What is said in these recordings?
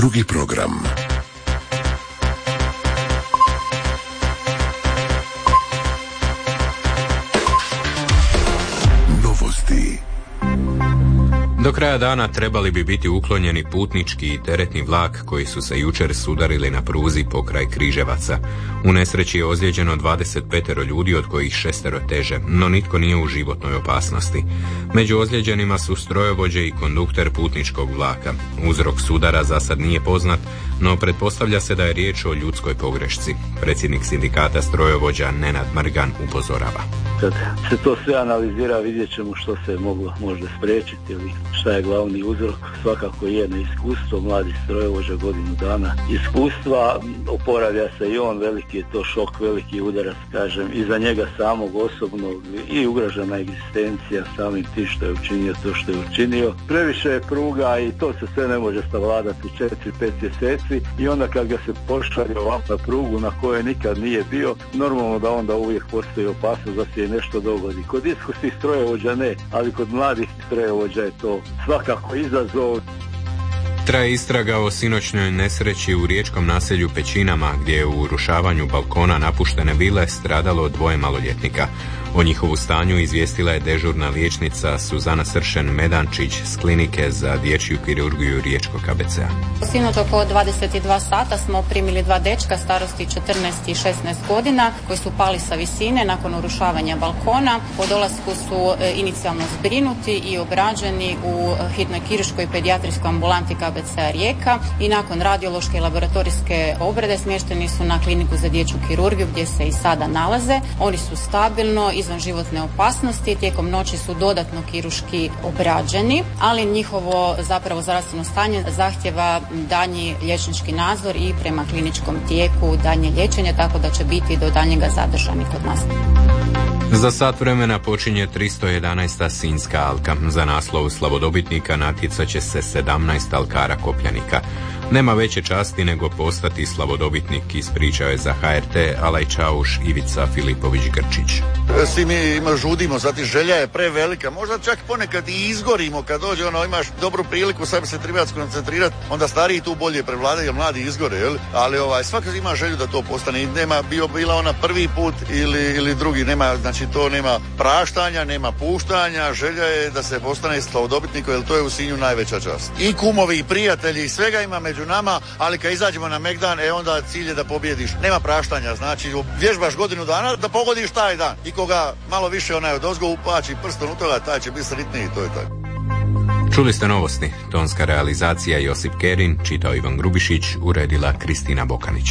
Drugi program. Novosti. Do kraja dana trebali bi biti uklonjeni putnički i teretni vlak koji su se jučer sudarili na pruzi pokraj Križevaca. U nesreći je ozlijeđeno 25 ljudi, od kojih 6 teže, no nitko nije u životnoj opasnosti. Među ozlijeđenima su strojovođe i kondukter putničkog vlaka. Uzrok sudara za sad nije poznat, no pretpostavlja se da je riječ o ljudskoj pogrešci. Predsjednik sindikata strojovođa Nenad Mrgan upozorava. Kad se to sve analizira, vidjet ćemo što se moglo možda spriječiti ili šta je glavni uzrok. Svakako jedno iskustvo, mladi strojovođa, godinu dana iskustva, oporavlja se i on, veliki je to šok, veliki udarac, kažem, i za njega samog osobno i ugrožena egzistencija samim tim što je učinio to što je učinio. Previše je pruga i to se sve ne može savladati 4-5 mjeseci i onda kad ga se pošalje ovako na prugu na kojoj nikad nije bio, normalno da onda uvijek postoji opasnost da se nešto dogodi. Kod iskusnih strojovođa ne, ali kod mladih strojovođa je to svakako izazov. Traje istraga o sinoćnoj nesreći u riječkom naselju Pećinama, gdje je u urušavanju balkona napuštene vile stradalo 2 maloljetnika. O njihovu stanju izvijestila je dežurna liječnica Suzana Sršen-Medančić s klinike za dječju kirurgiju Riječkog KBC-a. Sinoć oko 22 sata smo primili 2 dečka starosti 14 i 16 godina koji su pali sa visine nakon urušavanja balkona. Po dolasku su inicijalno zbrinuti i obrađeni u hitnoj kirurškoj pedijatrijskoj ambulanti KBC-a Rijeka i nakon radiološke i laboratorijske obrade smješteni su na kliniku za dječju kirurgiju gdje se i sada nalaze. Oni su stabilno, izvan životne opasnosti, tijekom noći su dodatno kirurški obrađeni, ali njihovo zapravo zdravstveno stanje zahtjeva daljnji liječnički nadzor i prema kliničkom tijeku daljnje liječenje, tako da će biti do daljnjega zadržani kod nas. Za sat vremena počinje 311. Sinjska alka. Za naslov slavodobitnika natjecat će se 17 alkara kopljanika. Nema veće časti nego postati slavodobitnik, ispričao je za HRT Alaj Čauš Ivica Filipović-Grčić. Svi mi žudimo, zati želja je prevelika, možda čak ponekad i izgorimo kad dođe imaš dobru priliku, sad bi se treba skoncentrirati, onda stariji tu bolje prevladaju, mladi izgore, jel? Ali svaka ima želju da to postane i nema bila ona prvi put ili drugi, nema, znači to nema praštanja, nema puštanja, želja je da se postane slavodobitnikom, jer to je u Sinju najveća čast. I kumovi i prijatelji i svega ima među nama, ali kad izađemo na Megdan, onda cilj je da pobjediš. Nema praštanja, znači vježbaš godinu dana da pogodiš taj dan. I koga malo više odozgo upači prstom u toga, taj će biti sretniji, to je tako. Čuli ste novosti. Tonska realizacija Josip Kerin, čitao Ivan Grubišić, uredila Kristina Bokanić.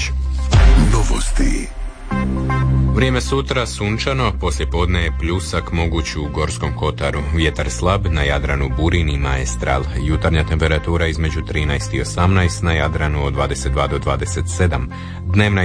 Novosti. Vrijeme sutra sunčano, poslijepodne je pljusak moguć u Gorskom kotaru. Vjetar slab, na Jadranu burin i maestral. Jutarnja temperatura između 13 i 18, na Jadranu od 22 do 27. Dnevna